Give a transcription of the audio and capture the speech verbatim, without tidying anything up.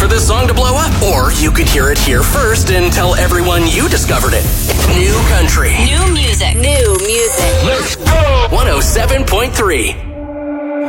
for this song to blow up. Or you could hear it here first and tell everyone you discovered it. New country. New music. New music. Let's go! one oh seven point three.